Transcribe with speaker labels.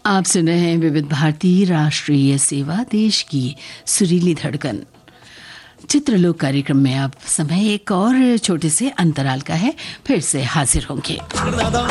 Speaker 1: आप सुन रहे हैं विविध भारती राष्ट्रीय सेवा, देश की सुरीली धड़कन। चित्रलोक कार्यक्रम में अब समय एक और छोटे से अंतराल का है, फिर से हाजिर होंगे।